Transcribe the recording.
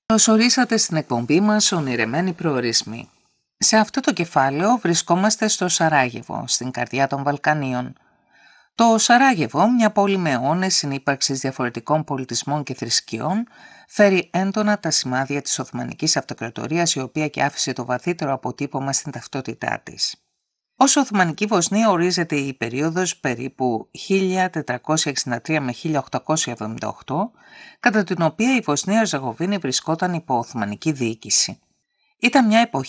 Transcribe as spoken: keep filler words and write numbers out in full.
Καλώς ορίσατε στην εκπομπή μας «Ονειρεμένοι προορισμοί». Σε αυτό το κεφάλαιο βρισκόμαστε στο Σαράγεβο, στην καρδιά των Βαλκανίων. Το Σαράγεβο, μια πόλη με αιώνες συνύπαρξης διαφορετικών πολιτισμών και θρησκειών, φέρει έντονα τα σημάδια της Οθωμανικής Αυτοκρατορίας, η οποία και άφησε το βαθύτερο αποτύπωμα στην ταυτότητά της. Ως Οθωμανική Βοσνία ορίζεται η περίοδος περίπου χίλια τετρακόσια εξήντα τρία με χίλια οκτακόσια εβδομήντα οκτώ, κατά την οποία η Βοσνία Ερζεγοβίνη βρισκόταν υπό Οθωμανική διοίκηση. Ήταν μια εποχή